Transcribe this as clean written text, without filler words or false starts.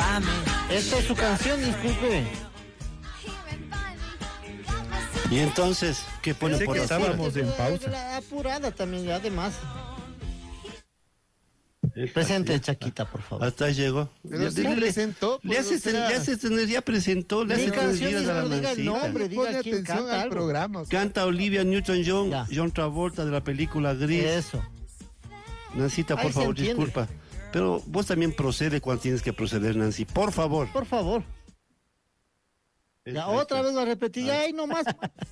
Esta es su canción, disculpe. Y entonces, ¿qué pone Pensé por que la estábamos en pausa. La apurada también, ya además. Presente, Chaquita, por favor. Hasta ahí llegó. Pero sí presentó. Le haces ya presentó, le Mi haces canción tener es, a la no diga el mancita. nombre, diga Pone quién atención canta al algo. programa. o sea. Canta Olivia Newton-John, Ya. John Travolta de la película Gris. Eso. Nancita, por Ahí se favor, entiende. disculpa. Pero vos también procede cuando tienes que proceder, Nancy. Por favor. Por favor. Ya otra vez va a repetir. Ya, ahí nomás.